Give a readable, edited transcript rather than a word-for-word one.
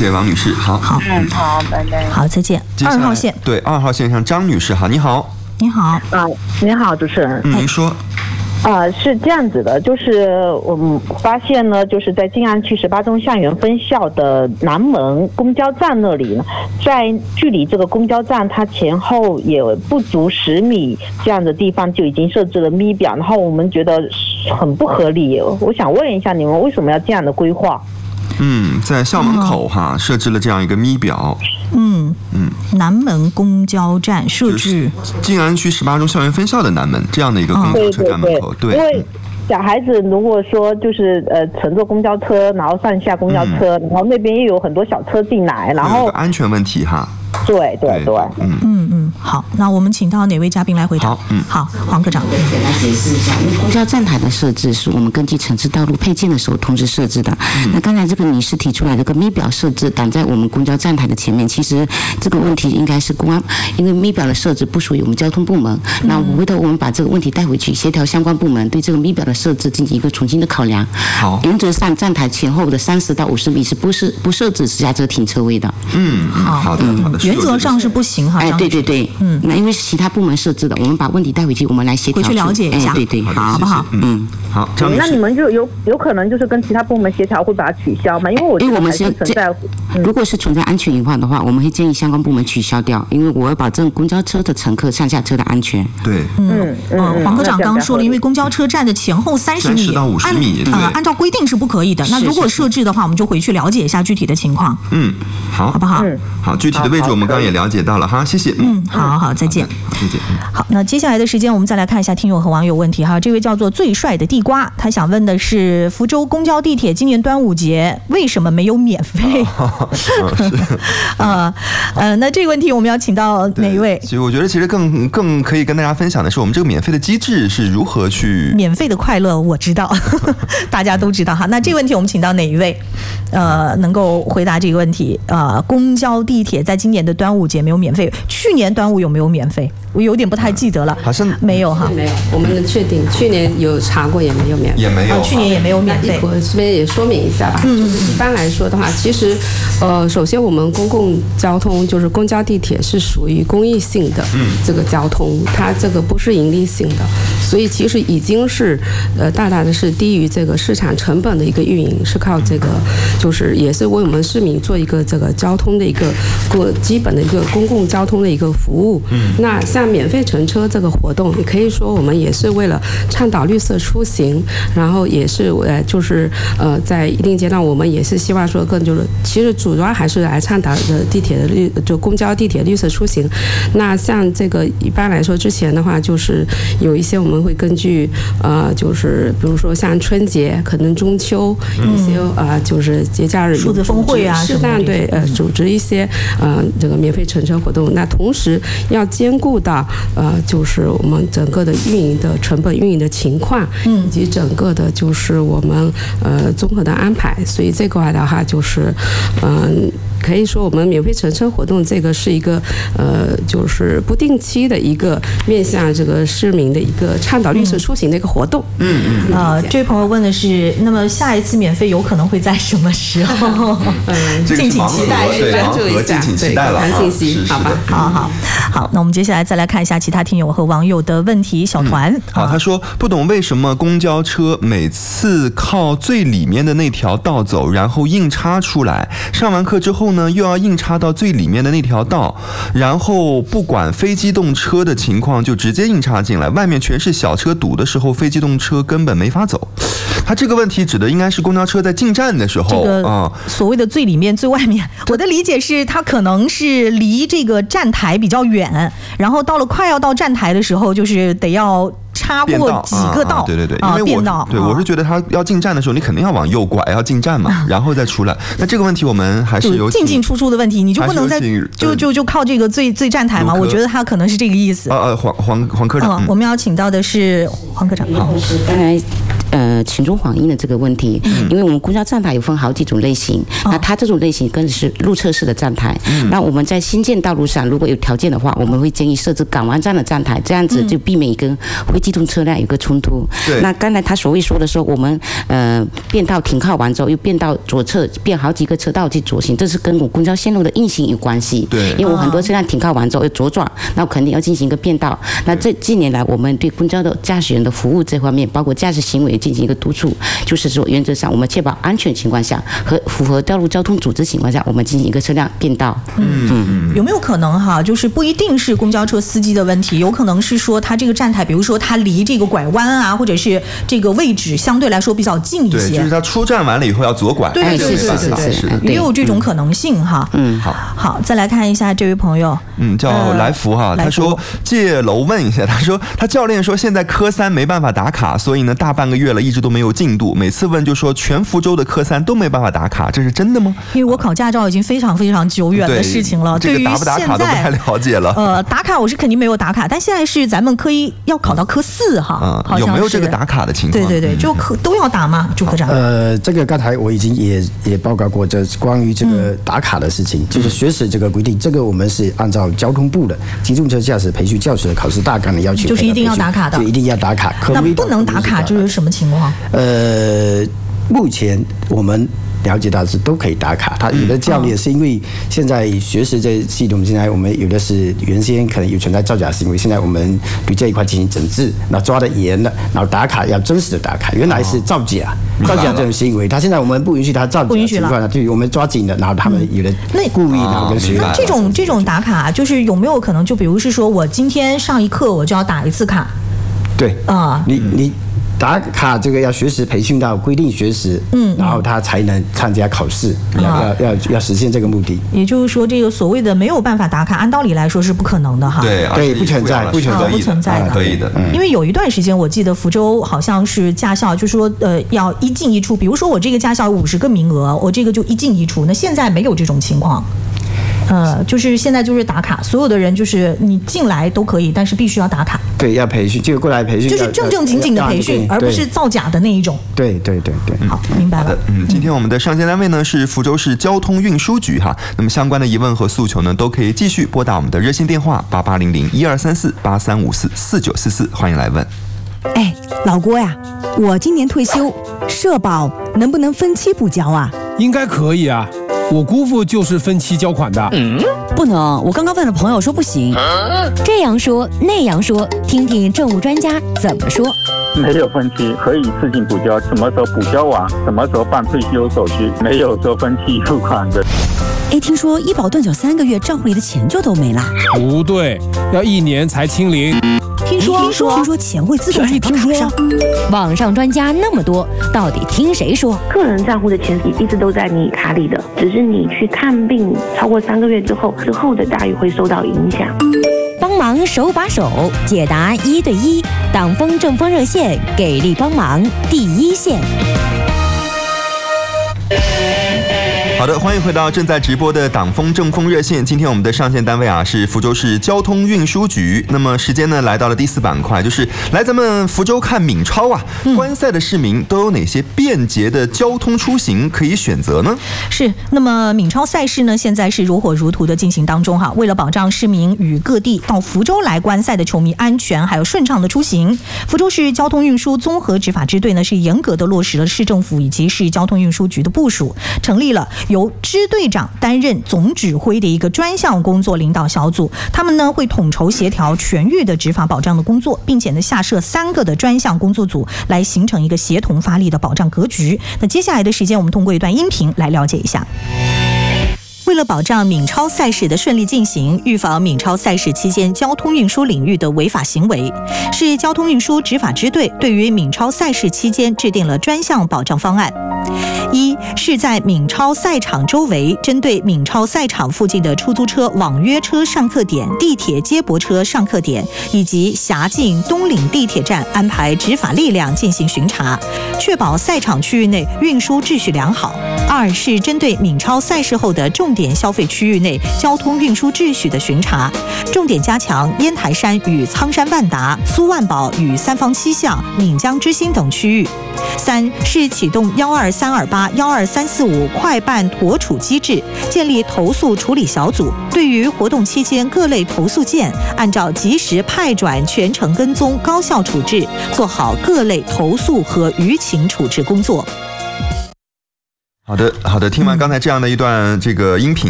谢王女士。好， 好，拜拜。 好，再见。2号线， 对，2号线上张女士，好，你好。 你好。 你好，主持人。 您说。 是这样子的，就是我们发现呢，就是在静安区18中校园分校的南门公交站那里呢，在距离这个公交站它前后也不足10米这样的地方就已经设置了咪表，然后我们觉得很不合理。我想问一下，你们为什么要这样的规划？ 在校门口设置了这样一个咪表。 南门公交站设置静安区18中校园分校的南门这样的一个公交车站门口。对， 因为小孩子如果说就是乘坐公交车，然后上下公交车，然后那边又有很多小车进来，然后安全问题哈。 对， 好，那我们请到哪位嘉宾来回答？好，黄科长。 简单解释一下，因为公交站台的设置是我们根据城市道路配件的时候同时设置的。那刚才这个女士提出来这个咪表设置挡在我们公交站台的前面，其实这个问题应该是公安，因为咪表的设置不属于我们交通部门。那回头我们把这个问题带回去，协调相关部门对这个咪表的设置进行一个重新的考量。 好， 原则上站台前后的30到50米是不设置私家车停车位的。 好的。 原则上是不行哈。 对，那因为是其他部门设置的，我们把问题带回去，我们来协调， 回去了解一下。 对， 好不好？ 好。 那你们就有可能就是跟其他部门协调，会把它取消吗？因为我们是存在， 如果是存在安全隐患的话，我们会建议相关部门取消掉，因为我要保证公交车的乘客上下车的安全。 对， 黄科长刚刚说了，因为公交车站的前后30米到50米， 按照规定是不可以的。那如果设置的话，我们就回去了解一下具体的情况。好不好？ 好，具体的位置我们刚刚也了解到了哈，谢谢。 好，再见。 再见。 好，那接下来的时间我们再来看一下听友和网友问题哈。这位叫做最帅的地瓜，他想问的是福州公交地铁今年端午节为什么没有免费？那这个问题我们要请到哪一位？ 所以我觉得其实更可以跟大家分享的是我们这个免费的机制是如何去免费的快乐我知道大家都知道哈。那这个问题我们请到哪一位能够回答这个问题？公交地铁在今年的端午节没有免费，去年端午有没有免费？我有点不太记得了， 好像没有哈。 没有，我们能确定去年有查过也没有免费， 也没有， 去年也没有免费。 我这边也说明一下吧，就是一般来说的话，其实首先我们公共交通就是公交地铁是属于公益性的这个交通，它这个不是盈利性的，所以其实已经是大大的是低于这个市场成本的一个运营，是靠这个就是也是为我们市民做一个这个交通的一个基本的一个公共交通的一个服务。那像免费乘车这个活动，也可以说我们也是为了倡导绿色出行，然后也是就是在一定阶段我们也是希望说更就是其实主要还是来倡导的地铁的就公交地铁绿色出行。那像这个一般来说之前的话，就是有一些我们会根据就是比如说像春节可能中秋一些就是节假日数字峰会啊， 适当对组织一些这个免费乘车活动，那同时要兼顾到就是我们整个的运营的成本、运营的情况，以及整个的就是我们综合的安排。所以这块的话，就是可以说我们免费乘车活动这个是一个就是不定期的一个面向这个市民的一个倡导绿色出行的一个活动。 这位朋友问的是，那么下一次免费有可能会在什么时候？敬请期待， 关注一下， 敬请期待了， 看信息，好吧？ 好，那我们接下来再来看一下其他听友和网友的问题。小团， 好，他说不懂为什么公交车每次靠最里面的那条道走，然后硬插出来，上完课之后呢，又要硬插到最里面的那条道，然后不管非机动车的情况就直接硬插进来，外面全是小车堵的时候，非机动车根本没法走。他这个问题指的应该是公交车在进站的时候， 所谓的最里面最外面，我的理解是它可能是离这个站台比较远，然后到了快要到站台的时候，就是得要插过几个道， 对，因为我是觉得他要进站的时候，你肯定要往右拐，要进站嘛，然后再出来。那这个问题我们还是有进出的问题，你就不能再就靠这个最站台嘛？我觉得他可能是这个意思。 黄科长， 我们要请到的是黄科长。 好，刚才群众反映的这个问题。因为我们公交站台有分好几种类型，那它这种类型更是路侧式的站台。那我们在新建道路上，如果有条件的话，我们会建议设置港湾站的站台，这样子就避免跟非机动车辆有个冲突。那刚才他所谓说的说，我们变道停靠完之后，又变到左侧，变好几个车道去左行，这是跟我公交线路的运行有关系。 对， 因为我很多车辆停靠完之后要左转，那肯定要进行一个变道。那这近年来，我们对公交的驾驶员的服务这方面，包括驾驶行为进行一个督促，就是说原则上我们确保安全情况下和符合道路交通组织情况下，我们进行一个车辆变道。 有没有可能哈，就是不一定是公交车司机的问题，有可能是说他这个站台，比如说他离这个拐弯啊，或者是这个位置相对来说比较近一些。 对，就是他出站完了以后要左拐。 对，也有这种可能性哈。好，再来看一下这位朋友， 叫来福哈，他说借楼问一下，他说他教练说现在科3没办法打卡，所以呢大半个月了一直都没有进度，每次问就说全福州的科3都没办法打卡，这是真的吗？ 因为我考驾照已经非常非常久远的事情了， 这个打不打卡都不太了解了。 打卡我是肯定没有打卡，但现在是咱们科1要考到科4哈，好像是有没有这个打卡的情况？ 对，就都要打吗？朱科长？ 这个刚才我已经也报告过，这关于这个打卡的事情，就是学时这个规定，这个我们是按照交通部的机动车驾驶培训教师的考试大纲的要求， 就是一定要打卡的， 就一定要打卡。 那不能打卡就是什么情况？ 目前我们了解到是都可以打卡，他有的教练是因为现在学时这系统，现在我们有的是原先可能有存在造假行为，现在我们对这一块进行整治，然后抓得严了，然后打卡要真实的打卡，原来是造假这种行为，他现在我们不允许他造假的情况，对我们抓紧了，然后他们有的故意然后跟学员。 那这种打卡就是有没有可能，就比如是说我今天上一课我就要打一次卡？ 对啊，你。打卡这个要学时培训到规定学时，然后他才能参加考试，要实现这个目的。 也就是说，这个所谓的没有办法打卡，按道理来说是不可能的哈。 对，不存在的， 可以的。 因为有一段时间，我记得福州好像是驾校，就说要一进一出，比如说我这个驾校50个名额，我这个就一进一出。那现在没有这种情况。就是现在就是打卡，所有的人就是你进来都可以，但是必须要打卡。 对，要培训，就过来培训， 就是正经的培训，而不是造假的那一种。 对。 好，明白了。 今天我们的上线单位呢是福州市交通运输局哈，那么相关的疑问和诉求呢都可以继续拨打我们的热线电话8800-1234-8354-4944，欢迎来问。 哎，老郭呀，我今年退休，社保能不能分期补交啊？ 应该可以啊。我姑父就是分期交款的。 不能，我刚刚问了朋友说不行。 这样说那样说，听听政务专家怎么说。 没有分期，可以自行补交，什么时候补交完，什么时候办退休手续，没有说分期付款的。 哎，听说医保断缴3个月，账户里的钱就都没了。 不对，要1年才清零。 听说钱会自动转到卡上。 网上专家那么多，到底听谁说？ 个人账户的钱一直都在你卡里的，只是你去看病超过3个月之后的待遇会受到影响。 帮忙手把手解答1对1，党风政风热线给力帮忙第一线。 好的，欢迎回到正在直播的党风政风热线。今天我们的上线单位啊是福州市交通运输局。那么时间呢来到了第4板块，就是来咱们福州看闽超啊。观赛的市民都有哪些便捷的交通出行可以选择呢？ 是，那么闽超赛事呢现在是如火如荼的进行当中哈。为了保障市民与各地到福州来观赛的球迷安全还有顺畅的出行，福州市交通运输综合执法支队呢是严格的落实了市政府以及市交通运输局的部署，成立了由支队长担任总指挥的一个专项工作领导小组，他们呢会统筹协调全域的执法保障的工作，并且呢下设3个的专项工作组，来形成一个协同发力的保障格局。那接下来的时间，我们通过一段音频来了解一下。为了保障闽超赛事的顺利进行，预防闽超赛事期间交通运输领域的违法行为，市交通运输执法支队对于闽超赛事期间制定了专项保障方案。1是在闽超赛场周围，针对闽超赛场附近的出租车、网约车上客点、地铁接驳车上客点以及辖境东岭地铁站安排执法力量进行巡查，确保赛场区域内运输秩序良好。2是针对闽超赛事后的重重点消费区域内交通运输秩序的巡查，重点加强烟台山与苍山万达、苏万宝与三坊七巷、闽江之星等区域。3是启动12328、12345快办妥处机制，建立投诉处理小组，对于活动期间各类投诉件，按照及时派转、全程跟踪、高效处置，做好各类投诉和舆情处置工作。 好的，听完刚才这样的一段这个音频